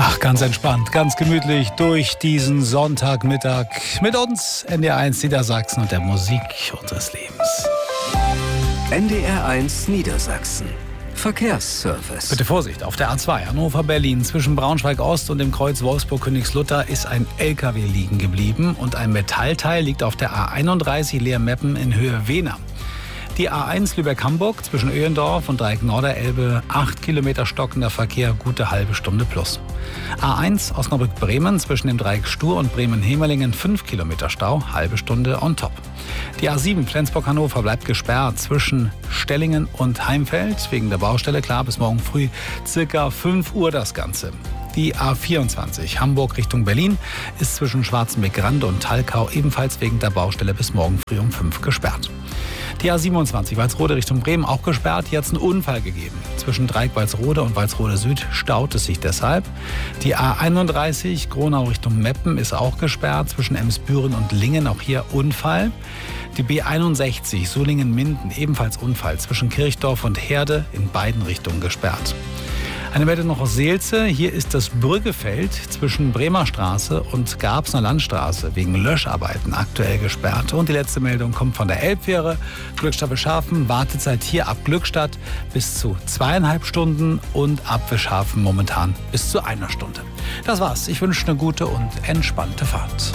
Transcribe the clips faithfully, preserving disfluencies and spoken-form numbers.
Ach, ganz entspannt, ganz gemütlich durch diesen Sonntagmittag mit uns, N D R eins Niedersachsen und der Musik unseres Lebens. N D R eins Niedersachsen. Verkehrsservice. Bitte Vorsicht, auf der A zwei Hannover-Berlin zwischen Braunschweig-Ost und dem Kreuz Wolfsburg-Königslutter ist ein L K W liegen geblieben und ein Metallteil liegt auf der A einunddreißig Leer-Meppen in Höhe Wehner. Die A eins Lübeck-Hamburg zwischen Öhendorf und Dreieck Norderelbe, acht Kilometer stockender Verkehr, gute halbe Stunde plus. A eins Osnabrück-Bremen zwischen dem Dreieck Stur und Bremen-Hemelingen, fünf Kilometer Stau, halbe Stunde on top. Die A sieben Flensburg-Hannover bleibt gesperrt zwischen Stellingen und Heimfeld wegen der Baustelle, klar, bis morgen früh circa fünf Uhr das Ganze. Die A vierundzwanzig Hamburg Richtung Berlin ist zwischen Schwarzenbeck-Grande und Talkau ebenfalls wegen der Baustelle bis morgen früh um fünf gesperrt. Die A siebenundzwanzig Walsrode Richtung Bremen auch gesperrt, hier hat es einen Unfall gegeben. Zwischen Dreieck Walsrode und Walsrode Süd staut es sich deshalb. Die A einunddreißig Gronau Richtung Meppen ist auch gesperrt, zwischen Emsbüren und Lingen, auch hier Unfall. Die B einundsechzig Solingen-Minden, ebenfalls Unfall, zwischen Kirchdorf und Herde in beiden Richtungen gesperrt. Eine Meldung noch aus Seelze. Hier ist das Brüggefeld zwischen Bremer Straße und Garbsner Landstraße wegen Löscharbeiten aktuell gesperrt. Und die letzte Meldung kommt von der Elbfähre. Glückstadt Wischhafen, Wartezeit hier ab Glückstadt bis zu zweieinhalb Stunden und ab Wischhafen momentan bis zu einer Stunde. Das war's. Ich wünsche eine gute und entspannte Fahrt.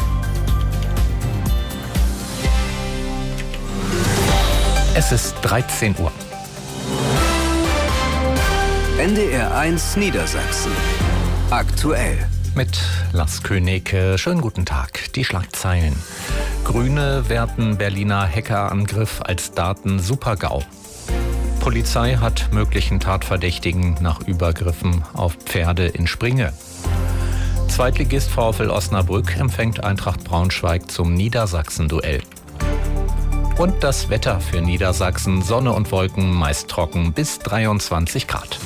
Es ist dreizehn Uhr. N D R eins Niedersachsen. Aktuell. Mit Lars König. Schönen guten Tag. Die Schlagzeilen. Grüne werten Berliner Hackerangriff als Daten-Super-GAU. Polizei hat möglichen Tatverdächtigen nach Übergriffen auf Pferde in Springe. Zweitligist VfL Osnabrück empfängt Eintracht Braunschweig zum Niedersachsen-Duell. Und das Wetter für Niedersachsen: Sonne und Wolken, meist trocken bis dreiundzwanzig Grad.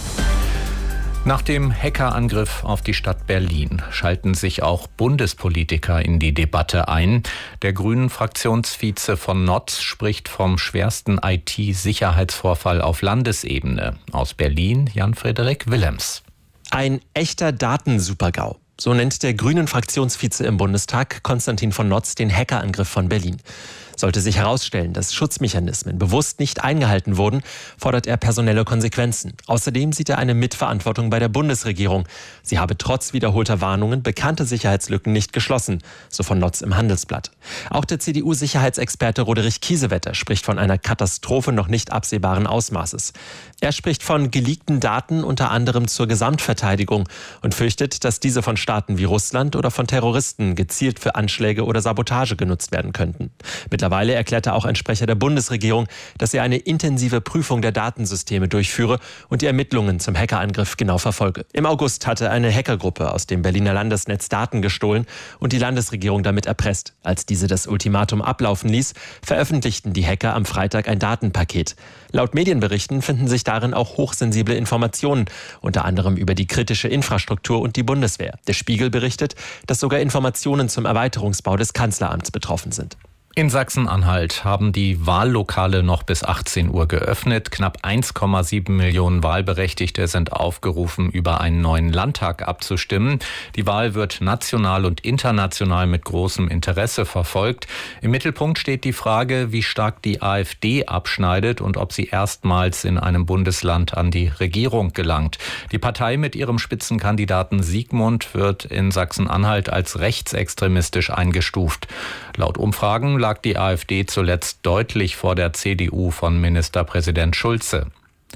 Nach dem Hackerangriff auf die Stadt Berlin schalten sich auch Bundespolitiker in die Debatte ein. Der Grünen-Fraktionsvize von Notz spricht vom schwersten I T-Sicherheitsvorfall auf Landesebene. Aus Berlin Jan-Frederik Willems. Ein echter Daten-Super-GAU. So nennt der Grünen-Fraktionsvize im Bundestag Konstantin von Notz den Hackerangriff von Berlin. Sollte sich herausstellen, dass Schutzmechanismen bewusst nicht eingehalten wurden, fordert er personelle Konsequenzen. Außerdem sieht er eine Mitverantwortung bei der Bundesregierung. Sie habe trotz wiederholter Warnungen bekannte Sicherheitslücken nicht geschlossen, so von Notz im Handelsblatt. Auch der C D U-Sicherheitsexperte Roderich Kiesewetter spricht von einer Katastrophe noch nicht absehbaren Ausmaßes. Er spricht von geleakten Daten unter anderem zur Gesamtverteidigung und fürchtet, dass diese von Staaten wie Russland oder von Terroristen gezielt für Anschläge oder Sabotage genutzt werden könnten. Mittlerweile erklärte auch ein Sprecher der Bundesregierung, dass er eine intensive Prüfung der Datensysteme durchführe und die Ermittlungen zum Hackerangriff genau verfolge. Im August hatte eine Hackergruppe aus dem Berliner Landesnetz Daten gestohlen und die Landesregierung damit erpresst. Als diese das Ultimatum ablaufen ließ, veröffentlichten die Hacker am Freitag ein Datenpaket. Laut Medienberichten finden sich darin auch hochsensible Informationen, unter anderem über die kritische Infrastruktur und die Bundeswehr. Der Spiegel berichtet, dass sogar Informationen zum Erweiterungsbau des Kanzleramts betroffen sind. In Sachsen-Anhalt haben die Wahllokale noch bis achtzehn Uhr geöffnet. Knapp eins Komma sieben Millionen Wahlberechtigte sind aufgerufen, über einen neuen Landtag abzustimmen. Die Wahl wird national und international mit großem Interesse verfolgt. Im Mittelpunkt steht die Frage, wie stark die AfD abschneidet und ob sie erstmals in einem Bundesland an die Regierung gelangt. Die Partei mit ihrem Spitzenkandidaten Siegmund wird in Sachsen-Anhalt als rechtsextremistisch eingestuft. Laut Umfragen lag die AfD zuletzt deutlich vor der C D U von Ministerpräsident Schulze.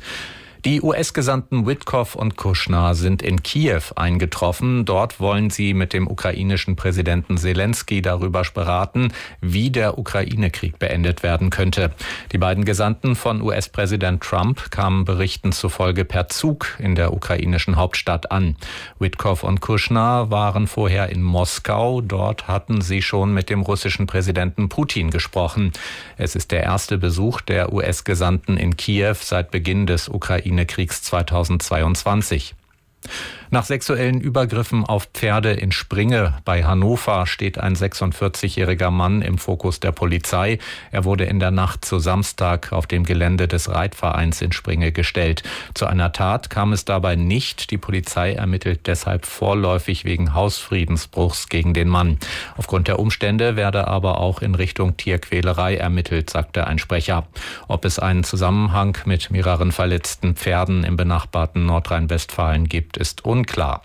Die U S-Gesandten Witkoff und Kushner sind in Kiew eingetroffen. Dort wollen sie mit dem ukrainischen Präsidenten Selenskyj darüber beraten, wie der Ukraine-Krieg beendet werden könnte. Die beiden Gesandten von U S-Präsident Trump kamen Berichten zufolge per Zug in der ukrainischen Hauptstadt an. Witkoff und Kushner waren vorher in Moskau. Dort hatten sie schon mit dem russischen Präsidenten Putin gesprochen. Es ist der erste Besuch der U S-Gesandten in Kiew seit Beginn des Ukraine Kriegs zweitausendzweiundzwanzig. Nach sexuellen Übergriffen auf Pferde in Springe bei Hannover steht ein sechsundvierzigjähriger Mann im Fokus der Polizei. Er wurde in der Nacht zu Samstag auf dem Gelände des Reitvereins in Springe gestellt. Zu einer Tat kam es dabei nicht. Die Polizei ermittelt deshalb vorläufig wegen Hausfriedensbruchs gegen den Mann. Aufgrund der Umstände werde aber auch in Richtung Tierquälerei ermittelt, sagte ein Sprecher. Ob es einen Zusammenhang mit mehreren verletzten Pferden im benachbarten Nordrhein-Westfalen gibt, ist unklar. Unklar.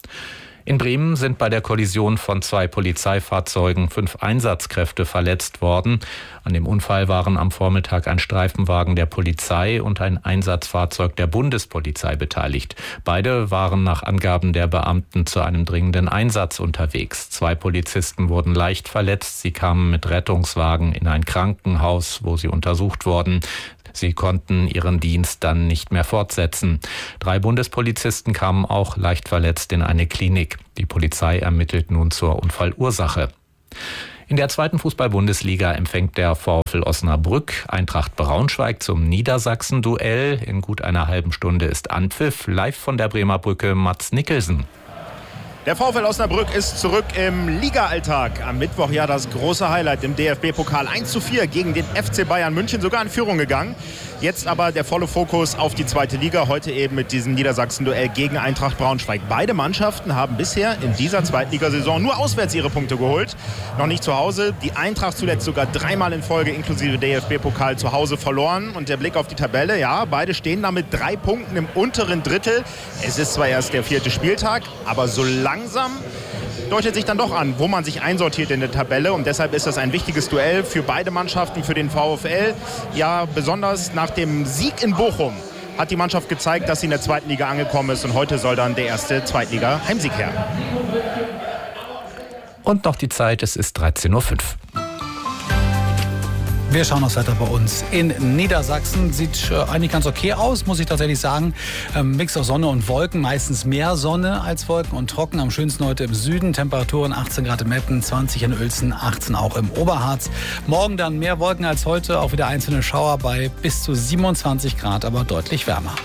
In Bremen sind bei der Kollision von zwei Polizeifahrzeugen fünf Einsatzkräfte verletzt worden. An dem Unfall waren am Vormittag ein Streifenwagen der Polizei und ein Einsatzfahrzeug der Bundespolizei beteiligt. Beide waren nach Angaben der Beamten zu einem dringenden Einsatz unterwegs. Zwei Polizisten wurden leicht verletzt. Sie kamen mit Rettungswagen in ein Krankenhaus, wo sie untersucht wurden. Sie konnten ihren Dienst dann nicht mehr fortsetzen. Drei Bundespolizisten kamen auch leicht verletzt in eine Klinik. Die Polizei ermittelt nun zur Unfallursache. In der zweiten Fußball-Bundesliga empfängt der VfL Osnabrück Eintracht Braunschweig zum Niedersachsen-Duell. In gut einer halben Stunde ist Anpfiff. Live von der Bremer Brücke Mats Nicholson. Der VfL Osnabrück ist zurück im Liga-Alltag. Am Mittwoch ja das große Highlight im D F B-Pokal. eins zu vier gegen den F C Bayern München, sogar in Führung gegangen. Jetzt aber der volle Fokus auf die zweite Liga. Heute eben mit diesem Niedersachsen-Duell gegen Eintracht Braunschweig. Beide Mannschaften haben bisher in dieser Zweitligasaison nur auswärts ihre Punkte geholt. Noch nicht zu Hause. Die Eintracht zuletzt sogar dreimal in Folge inklusive D F B-Pokal zu Hause verloren. Und der Blick auf die Tabelle, ja, beide stehen da mit drei Punkten im unteren Drittel. Es ist zwar erst der vierte Spieltag, aber so langsam deutet sich dann doch an, wo man sich einsortiert in der Tabelle. Und deshalb ist das ein wichtiges Duell für beide Mannschaften, für den VfL. Ja, besonders nach dem Sieg in Bochum hat die Mannschaft gezeigt, dass sie in der zweiten Liga angekommen ist. Und heute soll dann der erste Zweitliga-Heimsieg her. Und noch die Zeit, es ist dreizehn Uhr fünf. Wir schauen aufs Wetter bei uns in Niedersachsen. Sieht äh, eigentlich ganz okay aus, muss ich tatsächlich sagen. Ähm, Mix aus Sonne und Wolken, meistens mehr Sonne als Wolken und trocken. Am schönsten heute im Süden. Temperaturen achtzehn Grad in Meppen, zwanzig in Uelzen, achtzehn auch im Oberharz. Morgen dann mehr Wolken als heute, auch wieder einzelne Schauer bei bis zu siebenundzwanzig Grad, aber deutlich wärmer.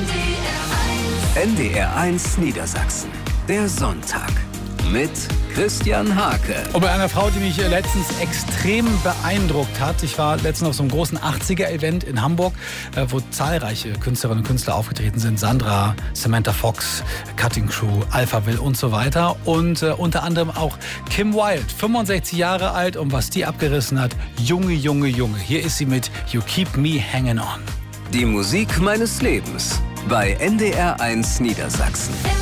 N D R eins Niedersachsen. Der Sonntag mit Christian Hake. Und bei einer Frau, die mich letztens extrem beeindruckt hat. Ich war letztens auf so einem großen achtziger-Event in Hamburg, wo zahlreiche Künstlerinnen und Künstler aufgetreten sind. Sandra, Samantha Fox, Cutting Crew, Alpha Will und so weiter. Und äh, unter anderem auch Kim Wilde, fünfundsechzig Jahre alt. Und was die abgerissen hat, Junge, Junge, Junge. Hier ist sie mit You Keep Me Hanging On. Die Musik meines Lebens bei N D R eins Niedersachsen.